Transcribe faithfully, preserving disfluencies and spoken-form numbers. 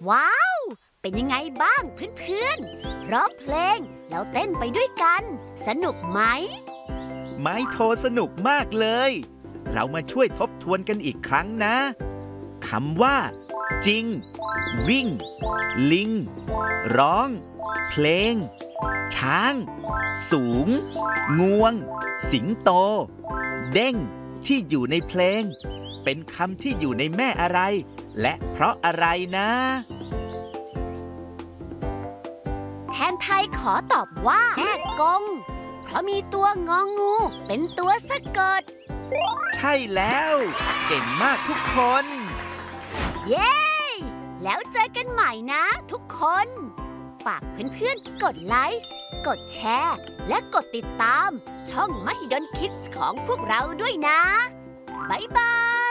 ว้าว เป็นยังไงบ้างเพื่อนๆร้องเพลงแล้วเต้นไปด้วยกันสนุกไหมไม้โทสนุกมากเลยเรามาช่วยทบทวนกันอีกครั้งนะคำว่าจริงวิ่งลิงร้องเพลงช้างสูงงวงสิงโตเด้งที่อยู่ในเพลงเป็นคำที่อยู่ในแม่อะไรและเพราะอะไรนะแทนไทยขอตอบว่าแม่กงเพราะมีตัวงองูเป็นตัวสะกดใช่แล้วเก่งมากทุกคนเย้ แล้วเจอกันใหม่นะทุกคน ฝากเพื่อนๆกดไลค์กดแชร์และกดติดตามช่อง Mahidol Kids ของพวกเราด้วยนะบ๊ายบาย